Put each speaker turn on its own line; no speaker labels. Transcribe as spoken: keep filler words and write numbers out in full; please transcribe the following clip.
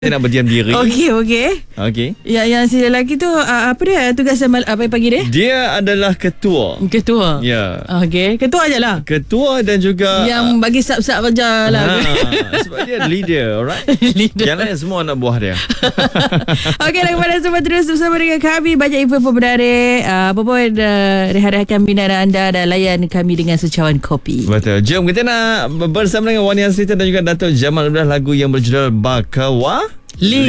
Saya nak berdiam diri.
Okey, okey.
Okey.
Ya, yang si lelaki tu uh, apa dia tugas mal, apa pagi dia?
Dia adalah ketua.
Ketua.
Ya.
Okey, ketua aje lah.
Ketua dan juga
Yang bagi sap-sap aja lah.
Ha, sebab dia leader, alright.
Leader.
Yang lain semua anak buah dia.
Okey, lah kepada semua terus bersama dengan kami. Banyak info-info menarik. Uh, apa pun uh, rehat-rehatkan minat anda dan layan kami dengan secawan kopi.
Betul. Jom kita nak bersama dengan Wani Hasrita dan juga Dato' Jamal Abdullah, lagu yang berjudul Bakawa
Li.